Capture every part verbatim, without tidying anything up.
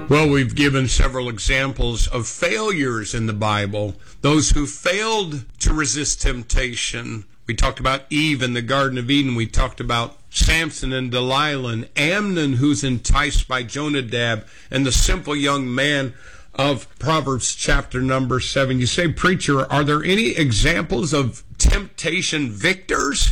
Well, we've given several examples of failures in the Bible, those who failed to resist temptation. We talked about Eve in the Garden of Eden. We talked about Samson and Delilah, and Amnon, who's enticed by Jonadab, and the simple young man of Proverbs chapter number seven. You say, preacher, are there any examples of temptation victors?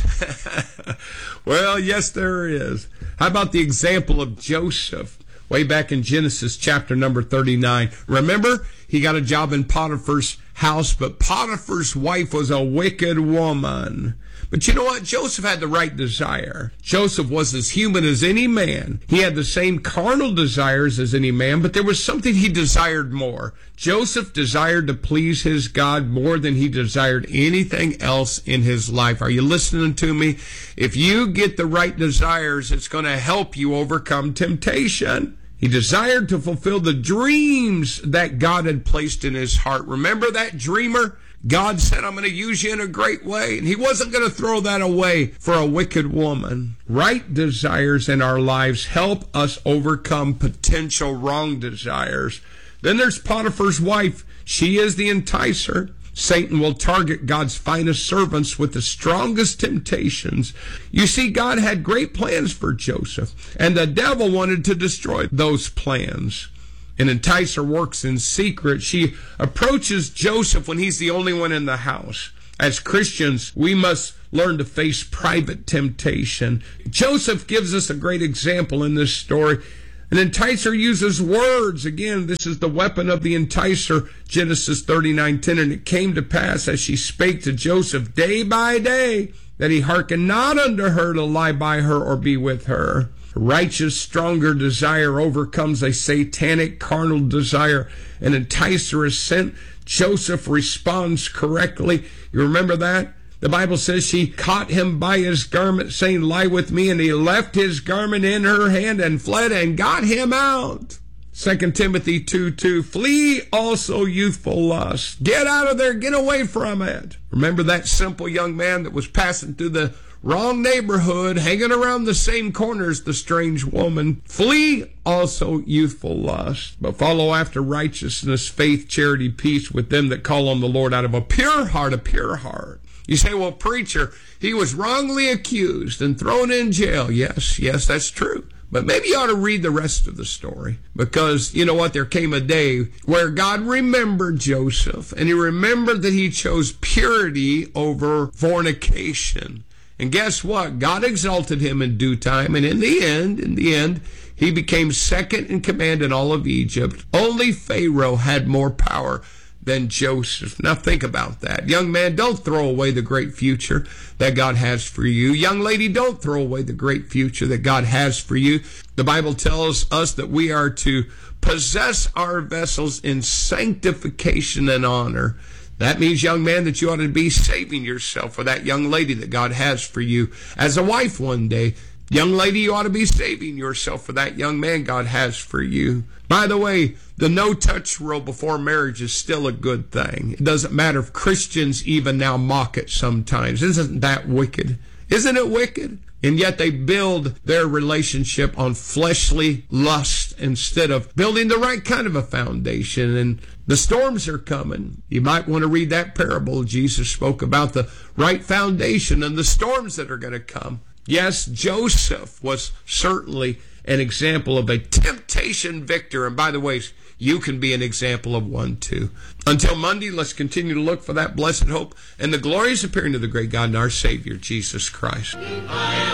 Well, yes, there is. How about the example of Joseph? Way back in Genesis chapter number thirty-nine. Remember, he got a job in Potiphar's house, but Potiphar's wife was a wicked woman. But you know what? Joseph had the right desire. Joseph was as human as any man. He had the same carnal desires as any man, but there was something he desired more. Joseph desired to please his God more than he desired anything else in his life. Are you listening to me? If you get the right desires, it's going to help you overcome temptation. He desired to fulfill the dreams that God had placed in his heart. Remember that dreamer? God said, I'm going to use you in a great way. And he wasn't going to throw that away for a wicked woman. Right desires in our lives help us overcome potential wrong desires. Then there's Potiphar's wife. She is the enticer. Satan will target God's finest servants with the strongest temptations. You see, God had great plans for Joseph, and the devil wanted to destroy those plans. An enticer works in secret. She approaches Joseph when he's the only one in the house. As Christians, we must learn to face private temptation. Joseph gives us a great example in this story. An enticer uses words. Again, this is the weapon of the enticer, Genesis thirty-nine ten. And it came to pass as she spake to Joseph day by day, that he hearkened not unto her to lie by her or be with her. A righteous, stronger desire overcomes a satanic, carnal desire. An enticer is sent. Joseph responds correctly. You remember that? The Bible says she caught him by his garment, saying, lie with me, and he left his garment in her hand and fled and got him out. Second Timothy two two, flee also youthful lust. Get out of there, get away from it. Remember that simple young man that was passing through the wrong neighborhood, hanging around the same corners, the strange woman. Flee also youthful lust, but follow after righteousness, faith, charity, peace with them that call on the Lord out of a pure heart, a pure heart. You say, well, preacher, he was wrongly accused and thrown in jail. Yes, yes, that's true. But maybe you ought to read the rest of the story, because you know what? There came a day where God remembered Joseph, and he remembered that he chose purity over fornication. And guess what? God exalted him in due time, and in the end, in the end, he became second in command in all of Egypt. Only Pharaoh had more power than Joseph. Now think about that. Young man, don't throw away the great future that God has for you. Young lady, don't throw away the great future that God has for you. The Bible tells us that we are to possess our vessels in sanctification and honor. That means, young man, that you ought to be saving yourself for that young lady that God has for you as a wife one day. Young lady, you ought to be saving yourself for that young man God has for you. By the way, the no-touch rule before marriage is still a good thing. It doesn't matter if Christians even now mock it sometimes. Isn't that wicked? Isn't it wicked? And yet they build their relationship on fleshly lust instead of building the right kind of a foundation. And the storms are coming. You might want to read that parable. Jesus spoke about the right foundation and the storms that are going to come. Yes, Joseph was certainly an example of a temptation victor. And by the way, you can be an example of one too. Until Monday, let's continue to look for that blessed hope and the glorious appearing of the great God and our Savior, Jesus Christ.